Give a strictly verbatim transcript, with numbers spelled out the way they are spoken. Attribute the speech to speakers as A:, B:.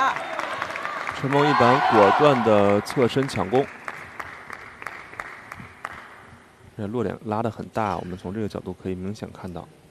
A: 二。
B: 陈梦一板果断的侧身抢攻，这落点拉得很大，我们从这个角度可以明显看到。